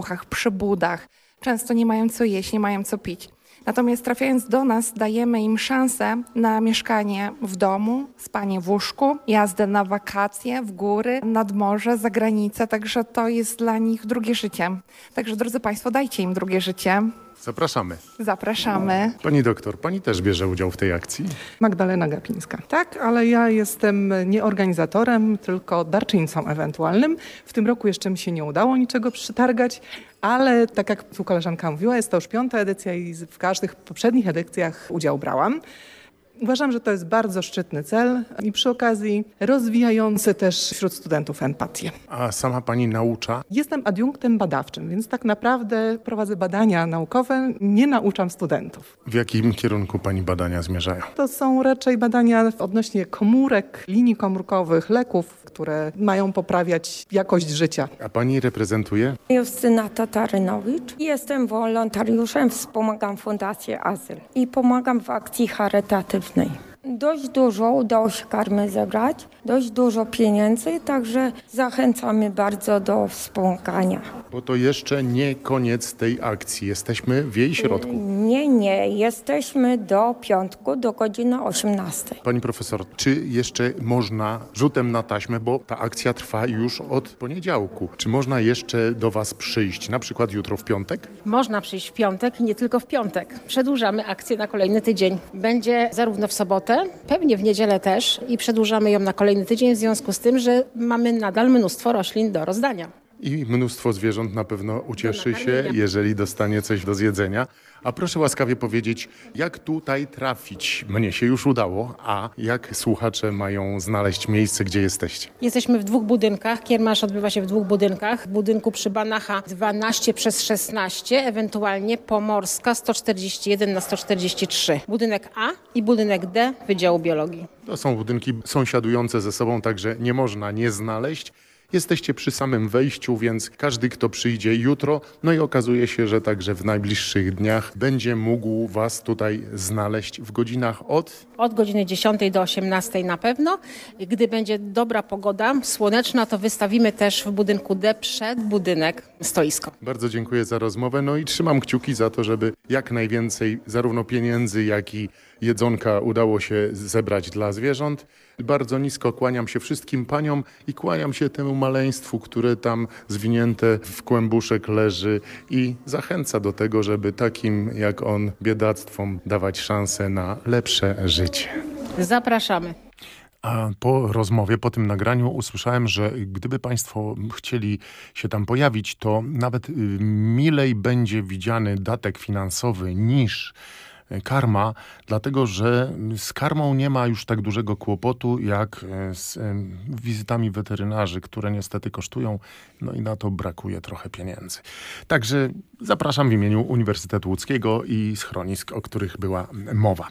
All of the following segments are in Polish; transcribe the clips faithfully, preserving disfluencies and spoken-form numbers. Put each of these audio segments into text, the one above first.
duchach, przybudach. Często nie mają co jeść, nie mają co pić. Natomiast trafiając do nas, dajemy im szansę na mieszkanie w domu, spanie w łóżku, jazdę na wakacje, w góry, nad morze, za granicę. Także to jest dla nich drugie życie. Także drodzy Państwo, dajcie im drugie życie. Zapraszamy. Zapraszamy. Pani doktor, pani też bierze udział w tej akcji? Magdalena Gapińska. Tak, ale ja jestem nie organizatorem, tylko darczyńcą ewentualnym. W tym roku jeszcze mi się nie udało niczego przytargać, ale tak jak tu koleżanka mówiła, jest to już piąta edycja i w każdych poprzednich edycjach udział brałam. Uważam, że to jest bardzo szczytny cel i przy okazji rozwijający też wśród studentów empatię. A sama pani naucza? Jestem adiunktem badawczym, więc tak naprawdę prowadzę badania naukowe, nie nauczam studentów. W jakim kierunku pani badania zmierzają? To są raczej badania odnośnie komórek, linii komórkowych, leków, które mają poprawiać jakość życia. A pani reprezentuje? Justyna Tatarynowicz. Jestem wolontariuszem, wspomagam Fundację Azyl i pomagam w akcji charytatywnej. Dość dużo udało się karmy zebrać, dość dużo pieniędzy, także zachęcamy bardzo do wspomagania. Bo to jeszcze nie koniec tej akcji. Jesteśmy w jej środku. Nie, nie. Jesteśmy do piątku, do godziny osiemnastej. Pani profesor, czy jeszcze można rzutem na taśmę, bo ta akcja trwa już od poniedziałku. Czy można jeszcze do was przyjść, na przykład jutro w piątek? Można przyjść w piątek i nie tylko w piątek. Przedłużamy akcję na kolejny tydzień. Będzie zarówno w sobotę, pewnie w niedzielę też i przedłużamy ją na kolejny tydzień w związku z tym, że mamy nadal mnóstwo roślin do rozdania. I mnóstwo zwierząt na pewno ucieszy się, jeżeli dostanie coś do zjedzenia. A proszę łaskawie powiedzieć, jak tutaj trafić? Mnie się już udało, a jak słuchacze mają znaleźć miejsce, gdzie jesteście? Jesteśmy w dwóch budynkach. Kiermasz odbywa się w dwóch budynkach. W budynku przy Banacha dwanaście przez szesnaście, ewentualnie Pomorska sto czterdzieści jeden na sto czterdzieści trzy. Budynek A i budynek D Wydziału Biologii. To są budynki sąsiadujące ze sobą, także nie można nie znaleźć. Jesteście przy samym wejściu, więc każdy, kto przyjdzie jutro, no i okazuje się, że także w najbliższych dniach będzie mógł was tutaj znaleźć w godzinach od... Od godziny dziesiątej do osiemnastej na pewno. Gdy będzie dobra pogoda, słoneczna, to wystawimy też w budynku D przed budynek stoisko. Bardzo dziękuję za rozmowę, no i trzymam kciuki za to, żeby jak najwięcej zarówno pieniędzy, jak i jedzonka udało się zebrać dla zwierząt. Bardzo nisko kłaniam się wszystkim paniom i kłaniam się temu maleństwu, które tam zwinięte w kłębuszek leży i zachęca do tego, żeby takim jak on biedactwom dawać szansę na lepsze życie. Zapraszamy. A po rozmowie, po tym nagraniu usłyszałem, że gdyby państwo chcieli się tam pojawić, to nawet milej będzie widziany datek finansowy niż karma, dlatego że z karmą nie ma już tak dużego kłopotu jak z wizytami weterynarzy, które niestety kosztują, no i na to brakuje trochę pieniędzy. Także zapraszam w imieniu Uniwersytetu Łódzkiego i schronisk, o których była mowa.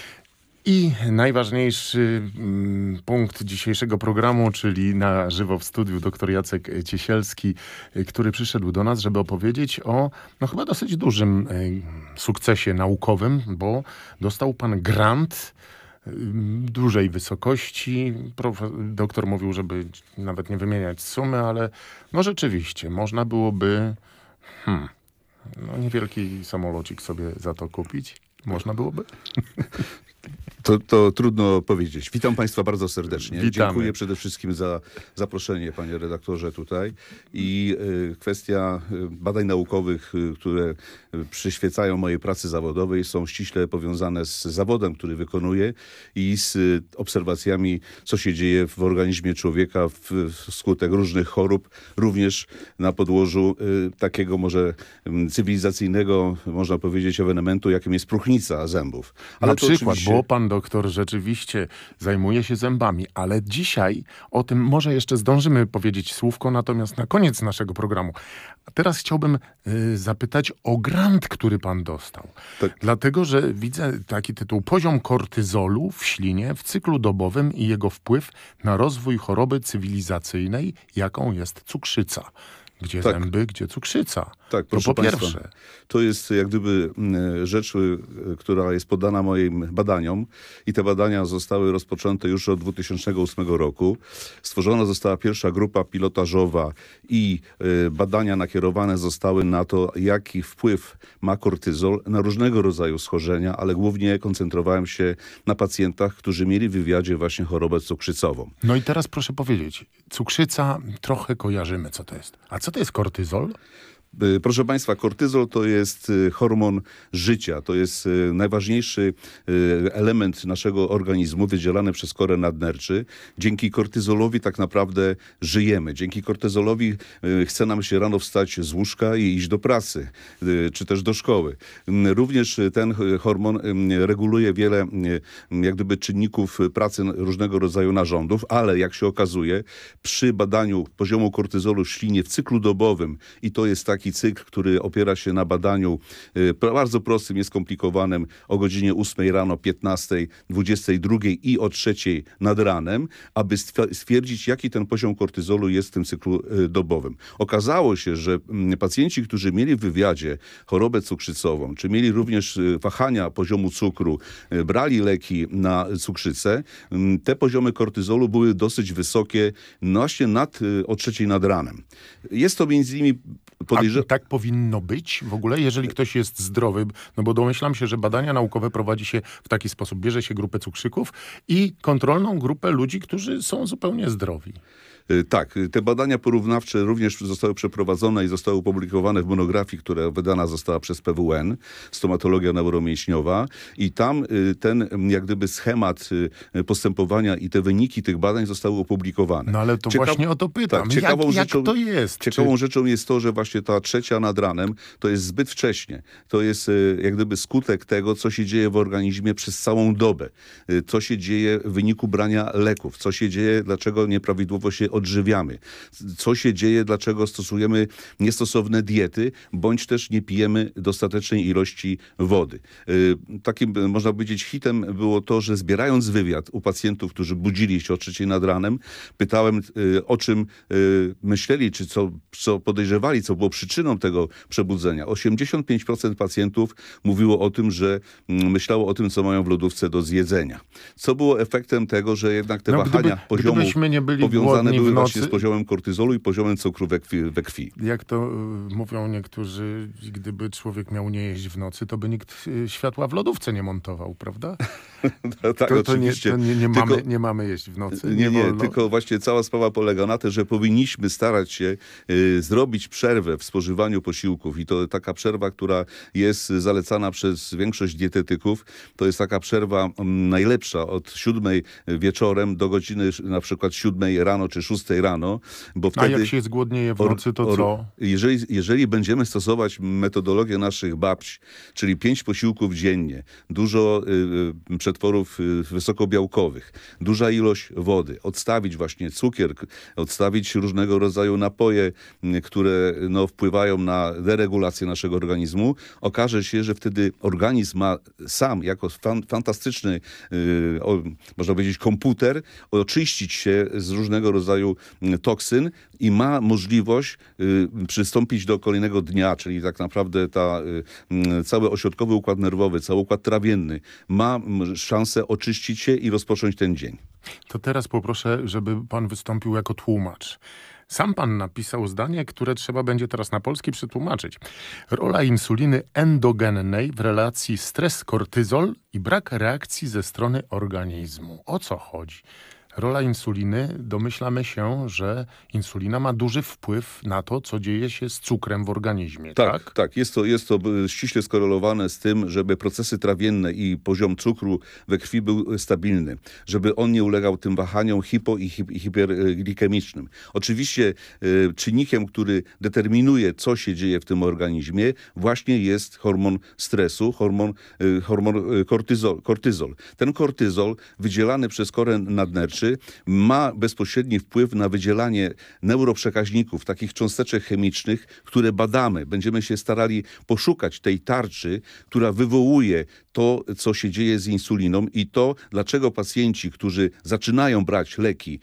I najważniejszy mm, punkt dzisiejszego programu, czyli na żywo w studiu dr Jacek Ciesielski, który przyszedł do nas, żeby opowiedzieć o no chyba dosyć dużym y, sukcesie naukowym, bo dostał pan grant y, dużej wysokości. Prof- doktor mówił, żeby nawet nie wymieniać sumy, ale no rzeczywiście można byłoby hmm, no niewielki samolocik sobie za to kupić. Można byłoby? To, to trudno powiedzieć. Witam państwa bardzo serdecznie. Witamy. Dziękuję przede wszystkim za zaproszenie, panie redaktorze, tutaj. I y, kwestia y, badań naukowych, y, które przyświecają mojej pracy zawodowej, są ściśle powiązane z zawodem, który wykonuję i z y, obserwacjami, co się dzieje w organizmie człowieka w, wskutek różnych chorób, również na podłożu y, takiego może y, cywilizacyjnego, można powiedzieć, ewenementu, jakim jest próchnica zębów. Ale na przykład, oczywiście... bo pan doktor rzeczywiście zajmuje się zębami, ale dzisiaj o tym może jeszcze zdążymy powiedzieć słówko, natomiast na koniec naszego programu. A teraz chciałbym y, zapytać o grant, który pan dostał. Tak. Dlatego, że widzę taki tytuł: Poziom kortyzolu w ślinie w cyklu dobowym i jego wpływ na rozwój choroby cywilizacyjnej, jaką jest cukrzyca. Gdzie Tak. zęby, gdzie cukrzyca. Tak, To proszę po państwa. pierwsze. To jest jak gdyby mm, rzecz, y, która jest poddana moim badaniom i te badania zostały rozpoczęte już od dwa tysiące ósmego roku. Stworzona została pierwsza grupa pilotażowa i y, badania nakierowane zostały na to, jaki wpływ ma kortyzol na różnego rodzaju schorzenia, ale głównie koncentrowałem się na pacjentach, którzy mieli w wywiadzie właśnie chorobę cukrzycową. No i teraz proszę powiedzieć, cukrzyca, trochę kojarzymy, co to jest. A co to jest kortyzol? Y, Proszę państwa, kortyzol to jest y, hormon życia. To jest y, najważniejszy y, element naszego organizmu wydzielany przez korę nadnerczy. Dzięki kortyzolowi tak naprawdę żyjemy. Dzięki kortyzolowi y, chce nam się rano wstać z łóżka i iść do pracy, y, czy też do szkoły. Y, Również y, ten y, hormon y, reguluje wiele y, jak gdyby czynników y, pracy różnego rodzaju narządów, ale jak się okazuje, przy badaniu poziomu kortyzolu w ślinie w cyklu dobowym, i to jest taki cykl, który opiera się na badaniu y, bardzo prostym, nieskomplikowanym o godzinie ósmej rano, piętnastej, dwudziestej drugiej i o trzeciej nad ranem, aby stwi- stwierdzić, jaki ten poziom kortyzolu jest w tym cyklu y, dobowym. Okazało się, że mm, pacjenci, którzy mieli w wywiadzie chorobę cukrzycową, czy mieli również y, wahania poziomu cukru, y, brali leki na cukrzycę, y, te poziomy kortyzolu były dosyć wysokie, no właśnie nad, y, o trzeciej nad ranem. Jest to między innymi podejrzewam. A tak powinno być w ogóle, jeżeli ktoś jest zdrowy? No bo domyślam się, że badania naukowe prowadzi się w taki sposób. Bierze się grupę cukrzyków i kontrolną grupę ludzi, którzy są zupełnie zdrowi. Y, Tak, y, te badania porównawcze również zostały przeprowadzone i zostały opublikowane w monografii, która wydana została przez P W N, stomatologia neuromięśniowa, i tam y, ten mm, jak gdyby schemat y, postępowania i te wyniki tych badań zostały opublikowane. No ale to Cieka- właśnie o to pytam. Tak, ciekawą jak, rzeczą, jak to jest? Ciekawą Czy... rzeczą jest to, że właśnie ta trzecia nad ranem to jest zbyt wcześnie. To jest y, jak gdyby skutek tego, co się dzieje w organizmie przez całą dobę. Y, Co się dzieje w wyniku brania leków. Co się dzieje, dlaczego nieprawidłowo się odżywiamy. Co się dzieje, dlaczego stosujemy niestosowne diety, bądź też nie pijemy dostatecznej ilości wody. Y, Takim, y, można powiedzieć, hitem było to, że zbierając wywiad u pacjentów, którzy budzili się o trzeciej nad ranem, pytałem, y, o czym y, myśleli, czy co, co podejrzewali, co było przyczyną tego przebudzenia. osiemdziesiąt pięć procent pacjentów mówiło o tym, że mm, myślało o tym, co mają w lodówce do zjedzenia. Co było efektem tego, że jednak te No, wahania gdyby- poziomu gdybyśmy nie byli powiązane głodni były w właśnie z nocy- poziomem kortyzolu i poziomem cukru we krwi. We krwi. Jak to y, mówią niektórzy, gdyby człowiek miał nie jeść w nocy, to by nikt y, światła w lodówce nie montował, prawda? tak, To, to, nie, oczywiście. to nie, nie, Tylko- mamy, nie mamy jeść w nocy. Nie, nie, wolno. tylko właśnie cała sprawa polega na tym, że powinniśmy starać się y, zrobić przerwę w spożywaniu posiłków, i to taka przerwa, która jest zalecana przez większość dietetyków. To jest taka przerwa mm, najlepsza od siódmej wieczorem do godziny na przykład siódmej rano czy szóstej rano, bo A wtedy... jak się zgłodnieje w Or- nocy, to or- co? Jeżeli, jeżeli będziemy stosować metodologię naszych babci, czyli pięć posiłków dziennie, dużo y, y, przetworów y, wysokobiałkowych, duża ilość wody, odstawić właśnie cukier, k- odstawić różnego rodzaju napoje, y, które no, wpływają na deregulację naszego organizmu, okaże się, że wtedy organizm ma sam jako fan, fantastyczny, y, o, można powiedzieć, komputer, oczyścić się z różnego rodzaju y, toksyn i ma możliwość y, przystąpić do kolejnego dnia, czyli tak naprawdę ta, y, y, cały ośrodkowy układ nerwowy, cały układ trawienny ma m, szansę oczyścić się i rozpocząć ten dzień. To teraz poproszę, żeby pan wystąpił jako tłumacz. Sam pan napisał zdanie, które trzeba będzie teraz na polski przetłumaczyć. Rola insuliny endogennej w relacji stres-kortyzol i brak reakcji ze strony organizmu. O co chodzi? Rola insuliny, domyślamy się, że insulina ma duży wpływ na to, co dzieje się z cukrem w organizmie, tak? Tak, tak. Jest to, jest to y, ściśle skorelowane z tym, żeby procesy trawienne i poziom cukru we krwi był stabilny, żeby on nie ulegał tym wahaniom hipo- i, hi- i hiperglikemicznym. Oczywiście y, czynnikiem, który determinuje, co się dzieje w tym organizmie, właśnie jest hormon stresu, hormon, y, hormon y, kortyzol, kortyzol. Ten kortyzol wydzielany przez korę nadnerczy tarczy ma bezpośredni wpływ na wydzielanie neuroprzekaźników, takich cząsteczek chemicznych, które badamy. Będziemy się starali poszukać tej tarczy, która wywołuje to, co się dzieje z insuliną i to, dlaczego pacjenci, którzy zaczynają brać leki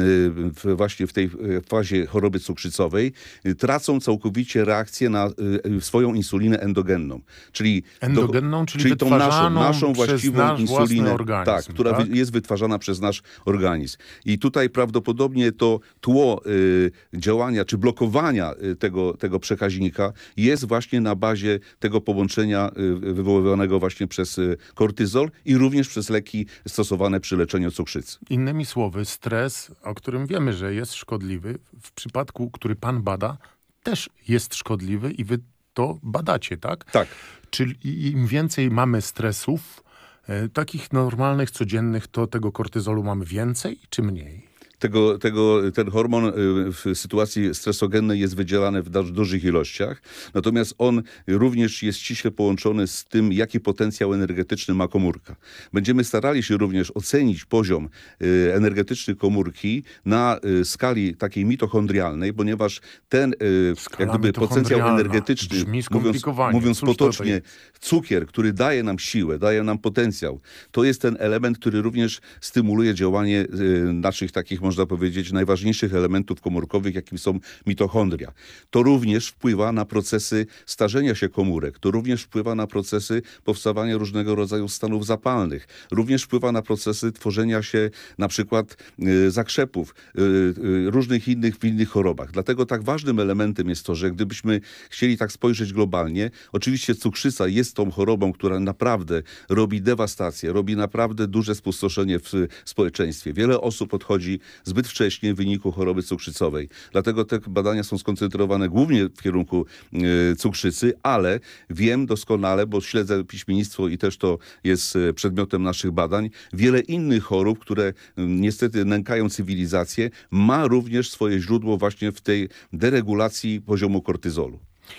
w, właśnie w tej fazie choroby cukrzycowej, tracą całkowicie reakcję na swoją insulinę endogenną. Czyli Endogenną, do, czyli, czyli tą naszą, wytwarzaną naszą przez właściwą nasz własny insulinę, organizm, tak, która tak? wy- jest wytwarzana przez nasz organizm. I tutaj prawdopodobnie to tło y, działania czy blokowania y, tego, tego przekaźnika jest właśnie na bazie tego połączenia y, wywoływanego właśnie przez y, kortyzol i również przez leki stosowane przy leczeniu cukrzycy. Innymi słowy, stres, o którym wiemy, że jest szkodliwy, w przypadku, który pan bada, też jest szkodliwy i wy to badacie, tak? Tak. Czyli im więcej mamy stresów, e, takich normalnych, codziennych, to tego kortyzolu mamy więcej czy mniej? Tego, tego, ten hormon y, w sytuacji stresogennej jest wydzielany w da- dużych ilościach, natomiast on również jest ściśle połączony z tym, jaki potencjał energetyczny ma komórka. Będziemy starali się również ocenić poziom y, energetyczny komórki na y, skali takiej mitochondrialnej, ponieważ ten y, Skala jak gdyby potencjał mitochondrialna. energetyczny, Brzmi mówiąc, skomplikowanie. mówiąc Cóż to to potocznie, jest? cukier, który daje nam siłę, daje nam potencjał, to jest ten element, który również stymuluje działanie y, naszych takich, można powiedzieć, najważniejszych elementów komórkowych, jakim są mitochondria. To również wpływa na procesy starzenia się komórek, to również wpływa na procesy powstawania różnego rodzaju stanów zapalnych, również wpływa na procesy tworzenia się na przykład y, zakrzepów, y, y, różnych innych w innych chorobach. Dlatego tak ważnym elementem jest to, że gdybyśmy chcieli tak spojrzeć globalnie, oczywiście cukrzyca jest tą chorobą, która naprawdę robi dewastację, robi naprawdę duże spustoszenie w społeczeństwie. Wiele osób odchodzi zbyt wcześnie w wyniku choroby cukrzycowej. Dlatego te badania są skoncentrowane głównie w kierunku y, cukrzycy, ale wiem doskonale, bo śledzę piśmiennictwo i też to jest y, przedmiotem naszych badań, wiele innych chorób, które y, niestety nękają cywilizację, ma również swoje źródło właśnie w tej deregulacji poziomu kortyzolu.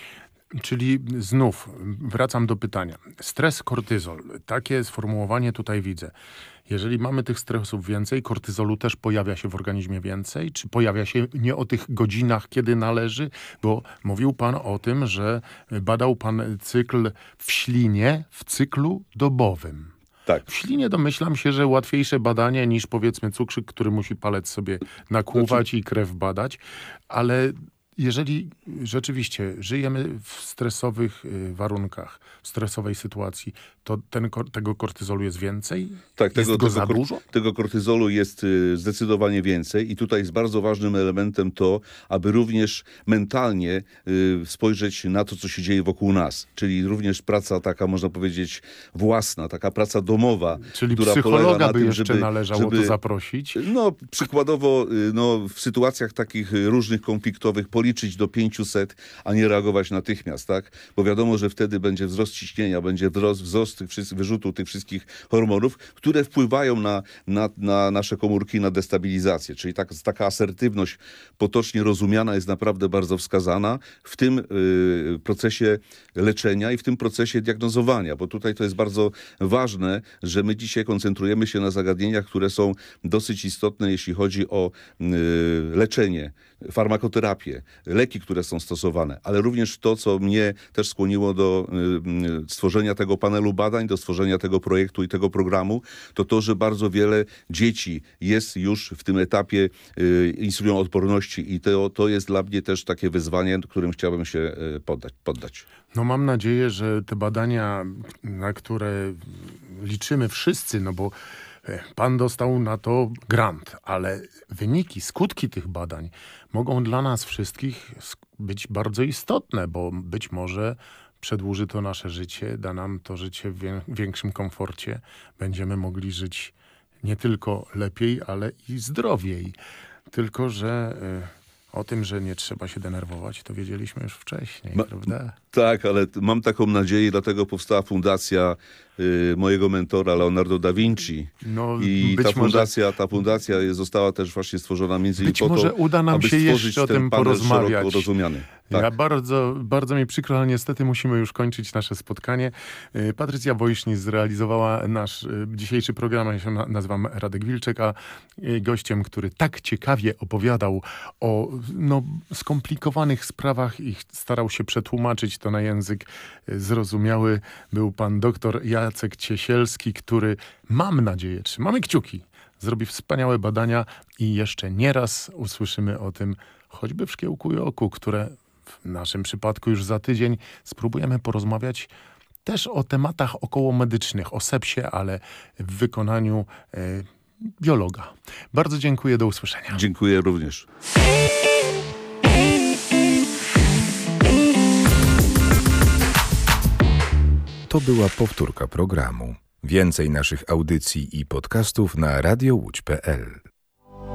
Czyli znów wracam do pytania. Stres, kortyzol. Takie sformułowanie tutaj widzę. Jeżeli mamy tych stresów więcej, kortyzolu też pojawia się w organizmie więcej? Czy pojawia się nie o tych godzinach, kiedy należy? Bo mówił pan o tym, że badał pan cykl w ślinie w cyklu dobowym. Tak. W ślinie domyślam się, że łatwiejsze badanie niż powiedzmy cukrzyk, który musi palec sobie nakłuwać i krew badać, ale jeżeli rzeczywiście żyjemy w stresowych y, warunkach, w stresowej sytuacji, to ten, tego kortyzolu jest więcej? Tak, jest tego, go tego, za kor- dużo? tego kortyzolu jest y, zdecydowanie więcej i tutaj jest bardzo ważnym elementem to, aby również mentalnie y, spojrzeć na to, co się dzieje wokół nas. Czyli również praca taka, można powiedzieć, własna, taka praca domowa, Czyli która polega psychologa na by tym, jeszcze żeby, należało żeby, tu zaprosić. No, przykładowo, y, no, w sytuacjach takich y, różnych konfliktowych policzyć do pięciuset, a nie reagować natychmiast, tak? Bo wiadomo, że wtedy będzie wzrost ciśnienia, będzie wzrost, wzrost tych wszystkich, wyrzutu tych wszystkich hormonów, które wpływają na, na, na nasze komórki, na destabilizację. Czyli tak, taka asertywność potocznie rozumiana jest naprawdę bardzo wskazana w tym y, procesie leczenia i w tym procesie diagnozowania, bo tutaj to jest bardzo ważne, że my dzisiaj koncentrujemy się na zagadnieniach, które są dosyć istotne, jeśli chodzi o y, leczenie, farmakoterapię, leki, które są stosowane, ale również to, co mnie też skłoniło do y, stworzenia tego panelu badań, do stworzenia tego projektu i tego programu, to to, że bardzo wiele dzieci jest już w tym etapie y, insulinoodporności i to, to jest dla mnie też takie wyzwanie, którym chciałbym się y, poddać, poddać. No mam nadzieję, że te badania, na które liczymy wszyscy, no bo pan dostał na to grant, ale wyniki, skutki tych badań mogą dla nas wszystkich być bardzo istotne, bo być może przedłuży to nasze życie, da nam to życie w większym komforcie. Będziemy mogli żyć nie tylko lepiej, ale i zdrowiej. Tylko że o tym, że nie trzeba się denerwować, to wiedzieliśmy już wcześniej, Ma, prawda? Tak, ale mam taką nadzieję, dlatego powstała fundacja y, mojego mentora Leonardo da Vinci. No, I być ta fundacja, może, ta fundacja została też właśnie stworzona między innymi być po może to, uda nam aby się stworzyć jeszcze o ten tym panel porozmawiać. szeroko rozumiany. Tak. Ja bardzo, bardzo mi przykro, ale niestety musimy już kończyć nasze spotkanie. Y, Patrycja Woźny zrealizowała nasz y, dzisiejszy program. Ja się na- nazywam Radek Wilczek, a y, gościem, który tak ciekawie opowiadał o no, skomplikowanych sprawach i starał się przetłumaczyć to na język y, zrozumiały, był pan doktor Jacek Ciesielski, który, mam nadzieję, trzymamy kciuki, zrobi wspaniałe badania i jeszcze nieraz usłyszymy o tym, choćby w Szkiełku i Oku, które w naszym przypadku już za tydzień spróbujemy porozmawiać też o tematach okołomedycznych, o sepsie, ale w wykonaniu e, biologa. Bardzo dziękuję, do usłyszenia. Dziękuję również. To była powtórka programu. Więcej naszych audycji i podcastów na radio łódź kropka pe el.